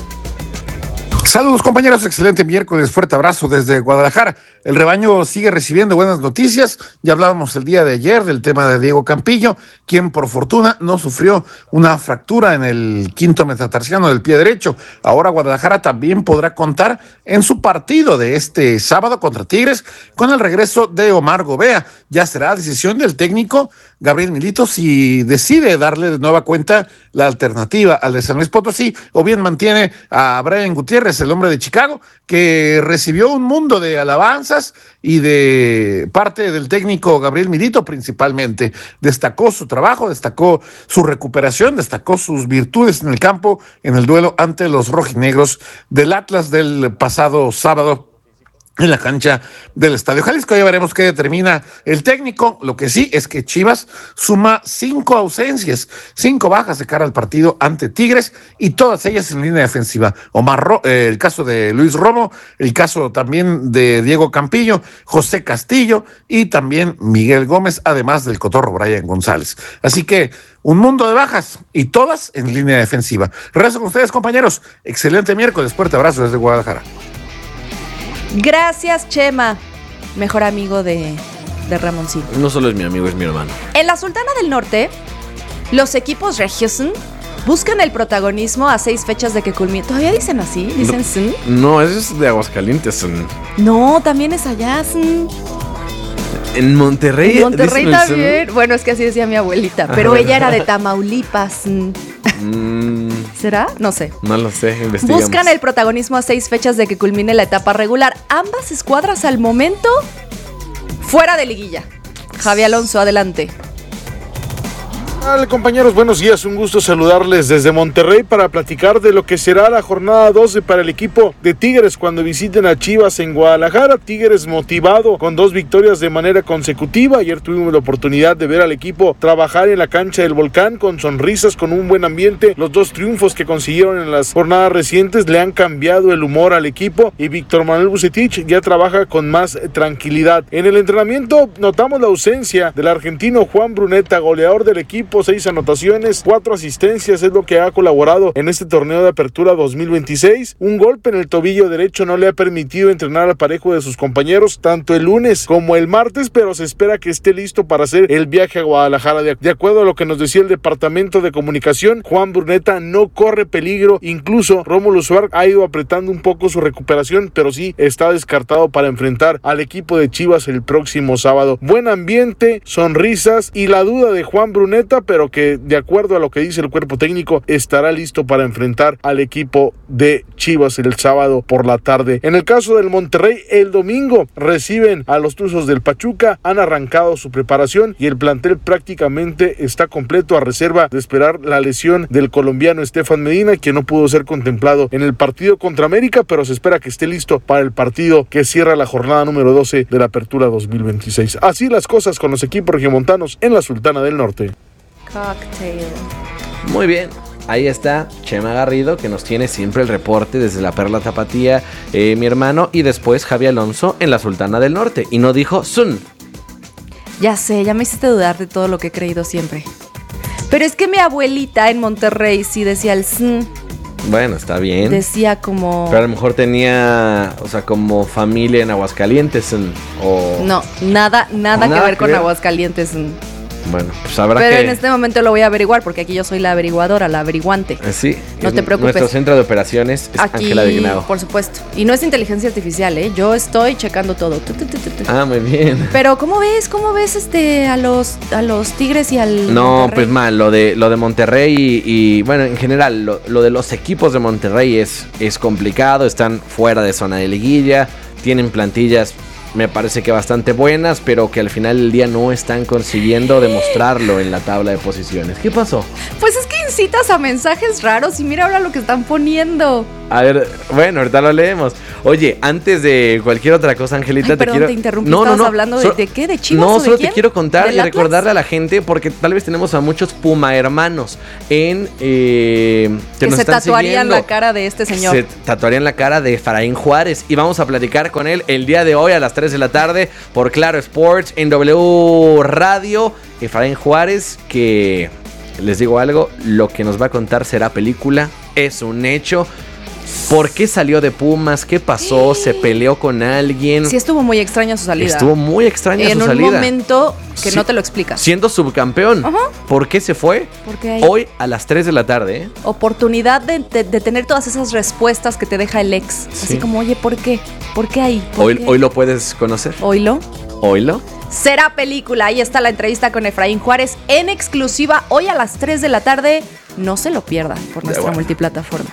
Saludos compañeros, excelente miércoles, fuerte abrazo desde Guadalajara. El rebaño sigue recibiendo buenas noticias, ya hablábamos el día de ayer del tema de Diego Campillo, quien por fortuna no sufrió una fractura en el quinto metatarsiano del pie derecho. Ahora Guadalajara también podrá contar en su partido de este sábado contra Tigres con el regreso de Omar Gobea. Ya será decisión del técnico Gabriel Milito si decide darle de nueva cuenta la alternativa al de San Luis Potosí o bien mantiene a Brian Gutiérrez, el hombre de Chicago, que recibió un mundo de alabanzas y de parte del técnico Gabriel Milito principalmente. Destacó su trabajo, destacó su recuperación, destacó sus virtudes en el campo en el duelo ante los rojinegros del Atlas del pasado sábado en la cancha del Estadio Jalisco. Ya veremos qué determina el técnico. Lo que sí es que Chivas suma cinco ausencias, cinco bajas de cara al partido ante Tigres y todas ellas en línea defensiva. Omar Ro- eh, el caso de Luis Romo, el caso también de Diego Campillo, José Castillo y también Miguel Gómez, además del cotorro Brian González. Así que un mundo de bajas y todas en línea defensiva. Regreso con ustedes, compañeros. Excelente miércoles. Fuerte abrazo desde Guadalajara. Gracias, Chema, mejor amigo de, de Ramoncito. No solo es mi amigo, es mi hermano. En la Sultana del Norte, los equipos regios buscan el protagonismo a seis fechas de que culmine. ¿Todavía dicen así? ¿Dicen sí? No, eso es de Aguascalientes. No, también es allá. Sí. En Monterrey. En Monterrey también. Bueno, es que así decía mi abuelita, pero ella era de Tamaulipas. Mm. ¿Será? No sé. No lo sé, investigamos. Buscan el protagonismo a seis fechas de que culmine la etapa regular. Ambas escuadras al momento fuera de liguilla. Javi Alonso, adelante. Hola compañeros, buenos días, un gusto saludarles desde Monterrey para platicar de lo que será la jornada doce para el equipo de Tigres cuando visiten a Chivas en Guadalajara. Tigres motivado con dos victorias de manera consecutiva. Ayer tuvimos la oportunidad de ver al equipo trabajar en la cancha del Volcán con sonrisas, con un buen ambiente. Los dos triunfos que consiguieron en las jornadas recientes le han cambiado el humor al equipo y Víctor Manuel Vucetich ya trabaja con más tranquilidad. En el entrenamiento notamos la ausencia del argentino Juan Bruneta, goleador del equipo. Seis anotaciones, cuatro asistencias es lo que ha colaborado en este torneo de apertura dos mil veintiséis. Un golpe en el tobillo derecho no le ha permitido entrenar al parejo de sus compañeros tanto el lunes como el martes, pero se espera que esté listo para hacer el viaje a Guadalajara. De, de acuerdo a lo que nos decía el departamento de comunicación, Juan Bruneta no corre peligro, incluso Rómulo Suárez ha ido apretando un poco su recuperación, pero sí está descartado para enfrentar al equipo de Chivas el próximo sábado. Buen ambiente, sonrisas y la duda de Juan Bruneta, pero que de acuerdo a lo que dice el cuerpo técnico estará listo para enfrentar al equipo de Chivas el sábado por la tarde. En el caso del Monterrey, el domingo reciben a los Tuzos del Pachuca, han arrancado su preparación y el plantel prácticamente está completo a reserva de esperar la lesión del colombiano Estefan Medina, que no pudo ser contemplado en el partido contra América, pero se espera que esté listo para el partido que cierra la jornada número doce de la apertura dos mil veintiséis. Así las cosas con los equipos regiomontanos en la Sultana del Norte. Cocktail. Muy bien, ahí está Chema Garrido, que nos tiene siempre el reporte desde la Perla Tapatía, eh, mi hermano, y después Javi Alonso en la Sultana del Norte, y no dijo Sun. Ya sé, ya me hiciste dudar de todo lo que he creído siempre. Pero es que mi abuelita en Monterrey sí decía el Sun. Bueno, está bien. Decía como... Pero a lo mejor tenía, o sea, como familia en Aguascalientes, o... No, nada, nada, nada que ver que con ver. Aguascalientes. Bueno, pues habrá Pero que... en este momento lo voy a averiguar porque aquí yo soy la averiguadora, la averiguante. Eh, sí. No te preocupes. Nuestro centro de operaciones es aquí, Ángela Dignao. Por supuesto. Y no es inteligencia artificial, ¿eh? Yo estoy checando todo. Tu, tu, tu, tu. Ah, muy bien. Pero ¿cómo ves? ¿Cómo ves este a los a los Tigres y al No, Monterrey? pues mal, lo de lo de Monterrey y, y bueno, en general, lo, lo de los equipos de Monterrey es, es complicado, están fuera de zona de liguilla, tienen plantillas me parece que bastante buenas, pero que al final del día no están consiguiendo demostrarlo en la tabla de posiciones. ¿Qué pasó? Pues es que citas a mensajes raros y mira ahora lo que están poniendo. A ver, bueno, ahorita lo leemos. Oye, antes de cualquier otra cosa, Angelita, Ay, te perdón, quiero... te interrumpí, no, no, ¿estabas no. hablando So... de, de qué? ¿De Chivas No, o de solo quién? te quiero contar y ¿Del Atlas? recordarle a la gente, porque tal vez tenemos a muchos Puma hermanos en... Eh, que que nos se están tatuarían siguiendo. la cara de este señor. Se tatuarían la cara de Efraín Juárez y vamos a platicar con él el día de hoy a las tres de la tarde por Claro Sports en W Radio. Efraín Juárez, que les digo algo, lo que nos va a contar será película, es un hecho. ¿Por qué salió de Pumas? ¿Qué pasó? ¿Se peleó con alguien? Sí, estuvo muy extraña su salida. Estuvo muy extraña en su un salida. momento que Sí. no te lo explicas. Siendo subcampeón. Ajá. ¿Por qué se fue? Porque hay Hoy a las tres de la tarde, ¿eh? oportunidad de, de- de tener todas esas respuestas que te deja el ex. Sí. Así como, oye, ¿por qué? ¿Por qué ahí? ¿Por Hoy, qué? hoy lo puedes conocer. Oílo. Oílo. Será película. Ahí está la entrevista con Efraín Juárez en exclusiva hoy a las tres de la tarde. No se lo pierdan por nuestra bueno. multiplataforma.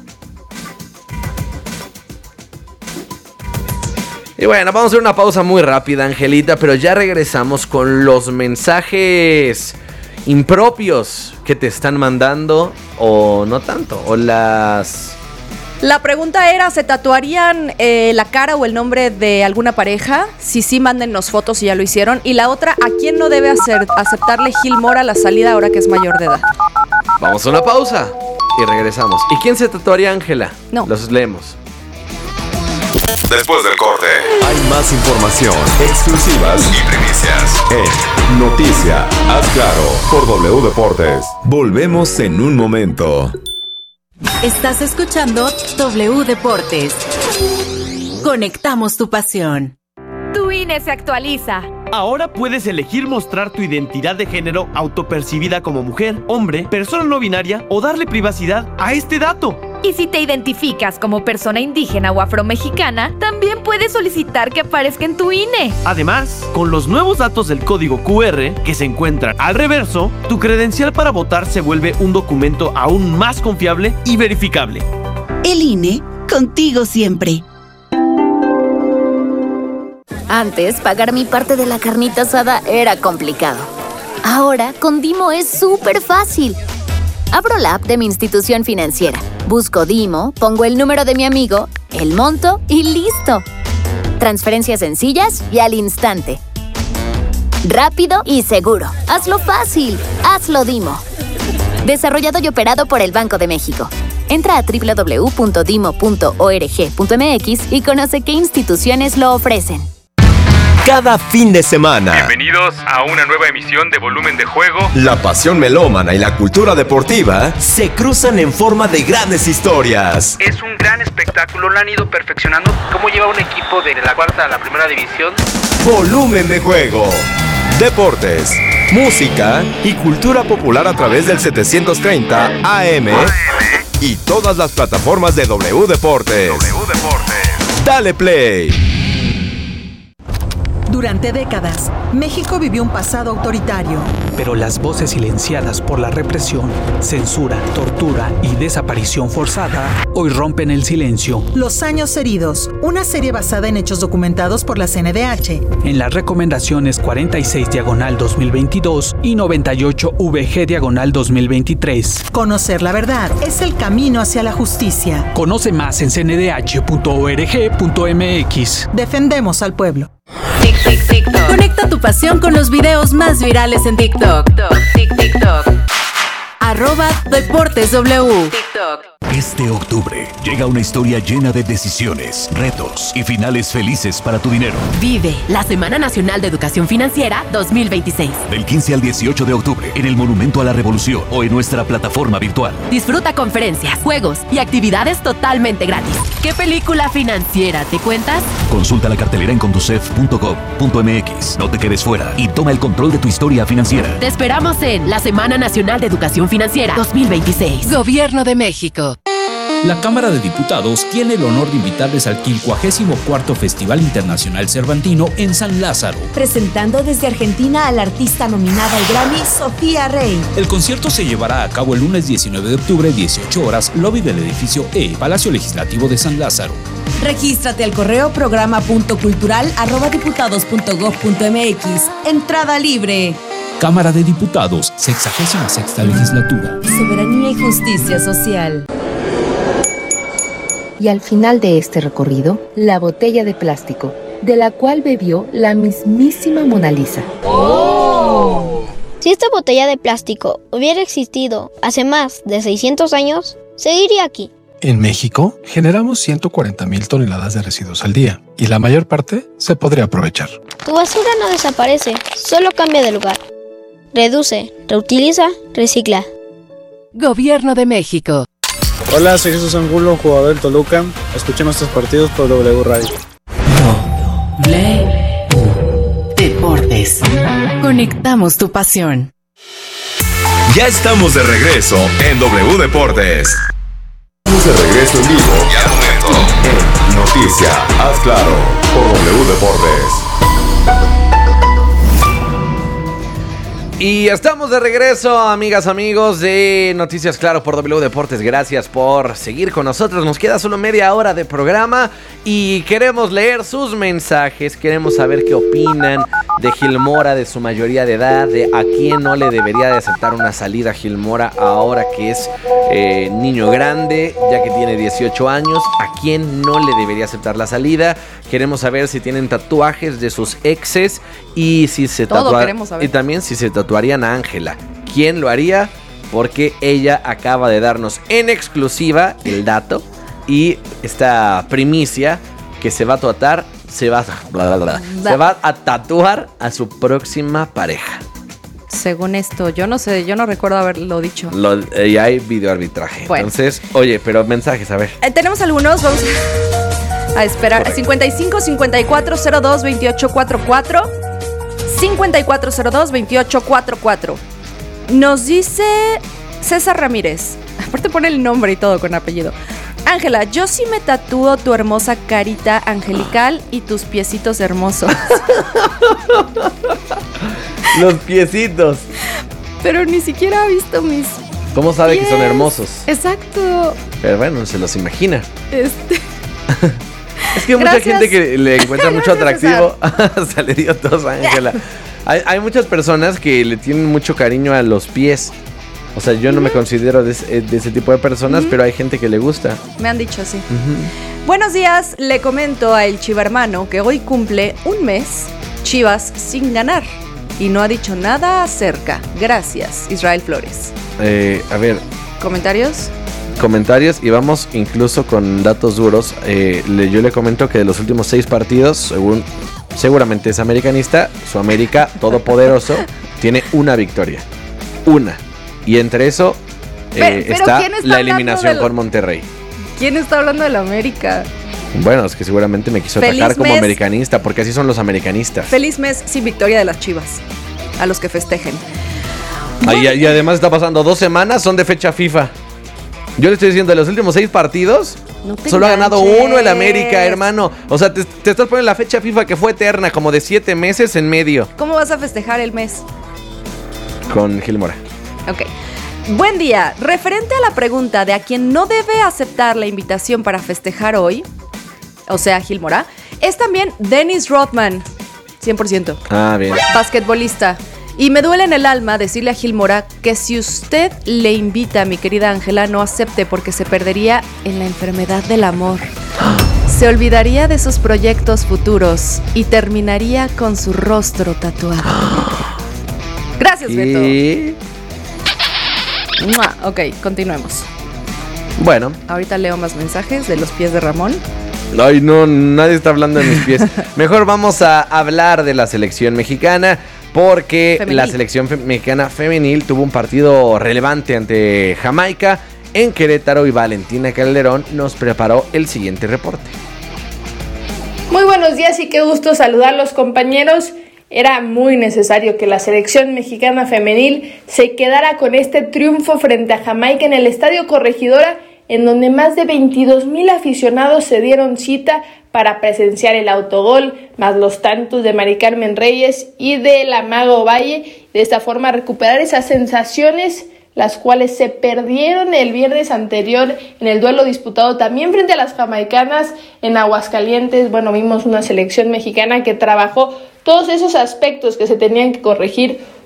Y bueno, vamos a hacer una pausa muy rápida, Angelita, pero ya regresamos con los mensajes impropios que te están mandando, o no tanto, o las... La pregunta era, ¿se tatuarían eh, la cara o el nombre de alguna pareja? Si sí, mándennos fotos si ya lo hicieron. Y la otra, ¿a quién no debe hacer, aceptarle Gil Mora la salida ahora que es mayor de edad? Vamos a una pausa y regresamos. ¿Y quién se tatuaría, Ángela? No. Los leemos. Después del corte, hay más información, exclusivas y primicias en Noticia, haz claro, por W Deportes. Volvemos en un momento. Estás escuchando W Deportes. Conectamos tu pasión. Tu I N E se actualiza. Ahora puedes elegir mostrar tu identidad de género autopercibida como mujer, hombre, persona no binaria o darle privacidad a este dato. Y si te identificas como persona indígena o afromexicana, también puedes solicitar que aparezca en tu I N E. Además, con los nuevos datos del código Q R que se encuentran al reverso, tu credencial para votar se vuelve un documento aún más confiable y verificable. El I N E, contigo siempre. Antes, pagar mi parte de la carnita asada era complicado. Ahora, con Dimo es súper fácil. Abro la app de mi institución financiera, busco Dimo, pongo el número de mi amigo, el monto y ¡listo! Transferencias sencillas y al instante. Rápido y seguro. Hazlo fácil. Hazlo Dimo. Desarrollado y operado por el Banco de México. Entra a doble u doble u doble u punto dimo punto org punto m x y conoce qué instituciones lo ofrecen. Cada fin de semana, Bienvenidos a una nueva emisión de Volumen de Juego. la pasión melómana y la cultura deportiva se cruzan en forma de grandes historias. Es un gran espectáculo, lo han ido perfeccionando. ¿Cómo lleva un equipo de la cuarta a la primera división? Volumen de Juego. Deportes, música y cultura popular a través del setecientos treinta A M y todas las plataformas de W Deportes. W Deportes. Dale play. Durante décadas, México vivió un pasado autoritario. Pero las voces silenciadas por la represión, censura, tortura y desaparición forzada hoy rompen el silencio. Los años heridos, una serie basada en hechos documentados por la C N D H. En las recomendaciones cuarenta y seis diagonal dos mil veintidós y noventa y ocho V G diagonal dos mil veintitrés. Conocer la verdad es el camino hacia la justicia. Conoce más en c n d h punto org punto m x. Defendemos al pueblo. Conecta tu pasión con los videos más virales en TikTok. TikTok. Arroba Deportes W. Este octubre llega una historia llena de decisiones, retos y finales felices para tu dinero. Vive la Semana Nacional de Educación Financiera dos mil veintiséis. Del quince al dieciocho de octubre en el Monumento a la Revolución o en nuestra plataforma virtual. Disfruta conferencias, juegos y actividades totalmente gratis. ¿Qué película financiera te cuentas? Consulta la cartelera en conducef punto gov punto m x. No te quedes fuera y toma el control de tu historia financiera. Te esperamos en la Semana Nacional de Educación Financiera dos mil veintiséis. Gobierno de México. La Cámara de Diputados tiene el honor de invitarles al quincuagésimo cuarto Festival Internacional Cervantino en San Lázaro. Presentando desde Argentina a la artista nominada al Grammy, Sofía Rey. El concierto se llevará a cabo el lunes diecinueve de octubre, dieciocho horas, lobby del edificio E, Palacio Legislativo de San Lázaro. Regístrate al correo programa punto cultural arroba diputados punto gov punto m x. Entrada libre. Cámara de Diputados, sexagésima sexta legislatura. Soberanía y justicia social. Y al final de este recorrido, la botella de plástico, de la cual bebió la mismísima Mona Lisa. ¡Oh! Si esta botella de plástico hubiera existido hace más de seiscientos años, seguiría aquí. En México, generamos ciento cuarenta mil toneladas de residuos al día, y la mayor parte se podría aprovechar. Tu basura no desaparece, solo cambia de lugar. Reduce, reutiliza, recicla. Gobierno de México. Hola, soy Jesús Angulo, jugador del Toluca. Escuché nuestros partidos por W Radio. W Deportes. Conectamos tu pasión. Ya estamos de regreso en W Deportes. Estamos de regreso en vivo y al momento en Noticia, haz claro, por W Deportes. Y estamos de regreso, amigas, amigos de Noticias Claro por W Deportes. Gracias por seguir con nosotros. Nos queda solo media hora de programa y queremos leer sus mensajes. Queremos saber qué opinan de Gil Mora, de su mayoría de edad, de a quién no le debería de aceptar una salida a Gil Mora ahora que es eh, niño grande, ya que tiene dieciocho años. A quién no le debería aceptar la salida. Queremos saber si tienen tatuajes de sus exes y si se tatuarían. Y también si se tatuarían a Ángela. ¿Quién lo haría? Porque ella acaba de darnos en exclusiva el dato y esta primicia que se va a tatuar, se va, bla, bla, bla, se va a tatuar a su próxima pareja. Según esto, yo no sé, yo no recuerdo haberlo dicho. Lo, y hay videoarbitraje. Bueno. Entonces, oye, pero mensajes, a ver. Eh, tenemos algunos, vamos a esperar. Correcto. cincuenta y cinco, cincuenta y cuatro, cero dos, veintiocho, cuarenta y cuatro. cincuenta y cuatro cero dos, veintiocho, cuarenta y cuatro. Nos dice César Ramírez. Aparte pone el nombre y todo con apellido. Ángela, yo sí me tatúo tu hermosa carita angelical y tus piecitos hermosos. Los piecitos. Pero ni siquiera ha visto mis ¿Cómo sabe pies. Que son hermosos? Exacto. Pero bueno, se los imagina. Este... Es que hay mucha gente que le encuentra mucho atractivo. Se le dio tos a Ángela. Hay, hay muchas personas que le tienen mucho cariño a los pies. O sea, yo no uh-huh. me considero de, de ese tipo de personas, uh-huh. pero hay gente que le gusta. Me han dicho así. Uh-huh. Buenos días, le comento a el Chiva hermano que hoy cumple un mes Chivas sin ganar. Y no ha dicho nada acerca. Gracias, Israel Flores. Eh, a ver. ¿Comentarios? Comentarios y vamos incluso con datos duros. Eh, le, yo le comento que de los últimos seis partidos, según seguramente es americanista, su América todopoderoso tiene una victoria. Una. Y entre eso eh, pero, pero está, está la eliminación con Monterrey. ¿Quién está hablando de la América? Bueno, es que seguramente me quiso Feliz atacar como mes. americanista, porque así son los americanistas. Feliz mes sin victoria de las Chivas. A los que festejen. Ah, y, y además está pasando dos semanas, son de fecha FIFA. Yo le estoy diciendo, de los últimos seis partidos, no solo enganches. Ha ganado uno el América, hermano. O sea, te, te estás poniendo la fecha FIFA que fue eterna, como de siete meses en medio. ¿Cómo vas a festejar el mes? Con Gil Mora. Ok. Buen día. Referente a la pregunta de a quien no debe aceptar la invitación para festejar hoy, o sea, Gil Mora, es también Dennis Rodman, cien por ciento. Ah, bien. Basquetbolista. Y me duele en el alma decirle a Gil Mora que si usted le invita a mi querida Ángela, no acepte porque se perdería en la enfermedad del amor. Se olvidaría de sus proyectos futuros y terminaría con su rostro tatuado. Gracias, Beto. Y... Ok, continuemos. Bueno. Ahorita leo más mensajes de los pies de Ramón. Ay, no, nadie está hablando de mis pies. Mejor vamos a hablar de la selección mexicana. Porque femenil. La selección fe- mexicana femenil tuvo un partido relevante ante Jamaica en Querétaro y Valentina Calderón nos preparó el siguiente reporte. Muy buenos días y qué gusto saludarlos, compañeros. Era muy necesario que la selección mexicana femenil se quedara con este triunfo frente a Jamaica en el Estadio Corregidora, en donde más de veintidós mil aficionados se dieron cita para presenciar el autogol, más los tantos de Mari Carmen Reyes y de la Mago Valle. De esta forma recuperar esas sensaciones, las cuales se perdieron el viernes anterior en el duelo disputado también frente a las jamaicanas en Aguascalientes. Bueno, vimos una selección mexicana que trabajó todos esos aspectos que se tenían que corregir.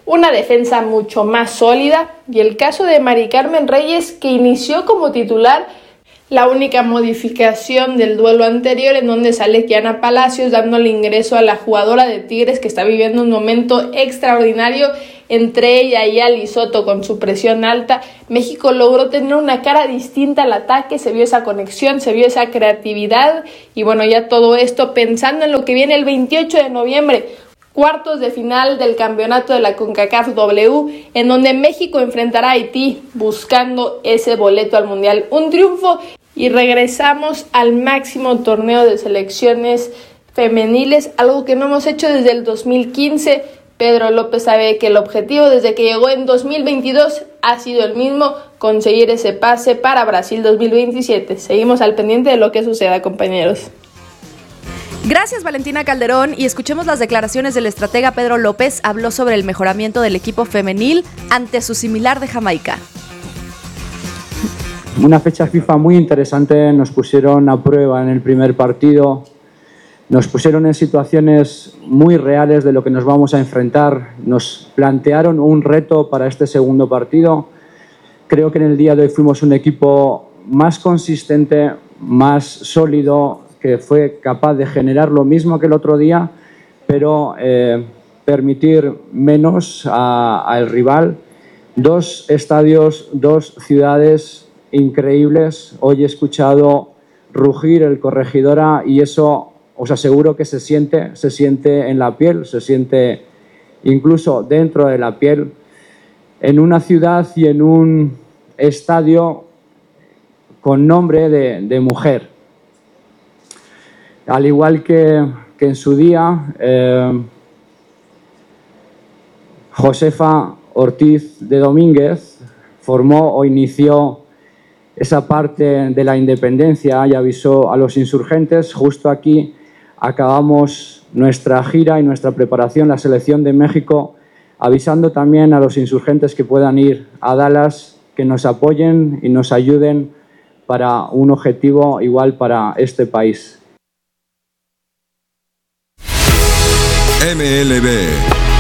una defensa mucho más sólida y el caso de Mari Carmen Reyes, que inició como titular. La única modificación del duelo anterior, en donde sale Kiana Palacios dándole ingreso a la jugadora de Tigres, que está viviendo un momento extraordinario. Entre ella y Ali Soto, con su presión alta, México logró tener una cara distinta al ataque, se vio esa conexión, se vio esa creatividad, y bueno, ya todo esto pensando en lo que viene el veintiocho de noviembre, cuartos de final del campeonato de la CONCACAF W, en donde México enfrentará a Haití buscando ese boleto al Mundial. Un triunfo y regresamos al máximo torneo de selecciones femeniles, algo que no hemos hecho desde el dos mil quince. Pedro López sabe que el objetivo desde que llegó en dos mil veintidós ha sido el mismo, conseguir ese pase para Brasil dos mil veintisiete. Seguimos al pendiente de lo que suceda, compañeros. Gracias, Valentina Calderón, y escuchemos las declaraciones del estratega Pedro López. Habló sobre el mejoramiento del equipo femenil ante su similar de Jamaica. Una fecha FIFA muy interesante, nos pusieron a prueba en el primer partido, nos pusieron en situaciones muy reales de lo que nos vamos a enfrentar, nos plantearon un reto para este segundo partido. Creo que en el día de hoy fuimos un equipo más consistente, más sólido, que fue capaz de generar lo mismo que el otro día, pero eh, permitir menos al rival. Dos estadios, dos ciudades increíbles. Hoy he escuchado rugir el Corregidora y eso os aseguro que se siente, se siente en la piel, se siente incluso dentro de la piel. En una ciudad y en un estadio con nombre de, de mujer. Al igual que, que en su día, eh, Josefa Ortiz de Domínguez formó o inició esa parte de la independencia y avisó a los insurgentes. Justo aquí acabamos nuestra gira y nuestra preparación, la selección de México, avisando también a los insurgentes que puedan ir a Dallas, que nos apoyen y nos ayuden para un objetivo igual para este país. M L B